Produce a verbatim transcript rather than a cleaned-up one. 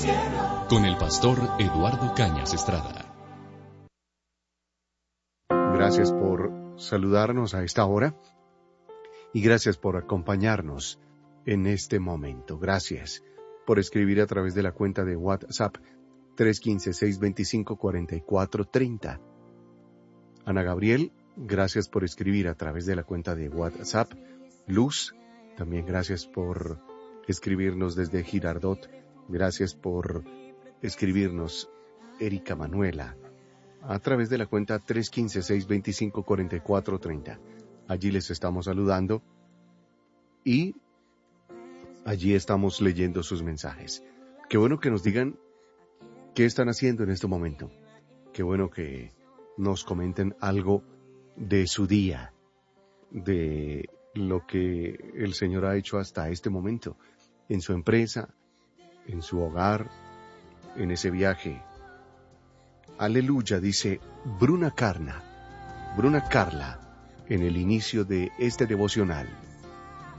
Con el pastor Eduardo Cañas Estrada. Gracias por saludarnos a esta hora y gracias por acompañarnos en este momento. Gracias por escribir a través de la cuenta de WhatsApp tres uno cinco, seis dos cinco, cuatro cuatro tres cero. Ana Gabriel, gracias por escribir a través de la cuenta de WhatsApp. Luz, también gracias por escribirnos desde Girardot. Gracias por escribirnos Erika Manuela a través de la cuenta tres uno cinco, seis dos cinco, cuatro cuatro tres cero. Allí les estamos saludando y allí estamos leyendo sus mensajes. Qué bueno que nos digan qué están haciendo en este momento. Qué bueno que nos comenten algo de su día, de lo que el Señor ha hecho hasta este momento, en su empresa, en su hogar, en ese viaje. Aleluya, dice Bruna Carna, Bruna Carla, en el inicio de este devocional.